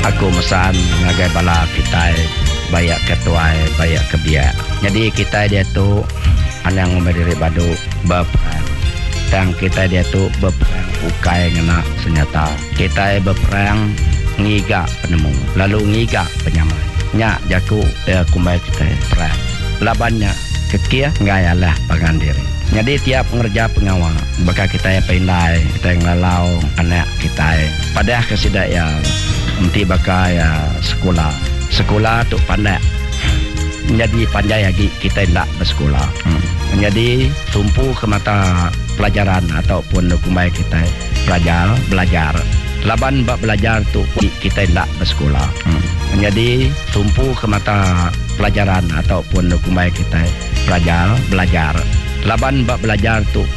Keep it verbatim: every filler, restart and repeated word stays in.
Aku mesan ngagai bala kita bayak ketua bayak kebiak. Jadi kita dia tu anang memberi badu berperang. Dan kita dia tu berperang ukai ngena senjata. Kita berperang ngiga penemu lalu ngiga penyamai. Nya jaku ya kumbai kita perang. Labannya kekia ngayalah pangan diri. Jadi tiap pengerja pengawal bakal kita ya pindai kita yang lalau anak kita pada kesidak ya mesti bakal ya sekolah sekolah tu pandai jadi pandai lagi kita tidak bersekolah hmm. Jadi tumpu ke mata pelajaran ataupun kumbai kita belajar belajar laban bak belajar tu kita tidak bersekolah hmm. Jadi tumpu ke mata pelajaran ataupun kumbai kita belajar belajar laban bak belajar tu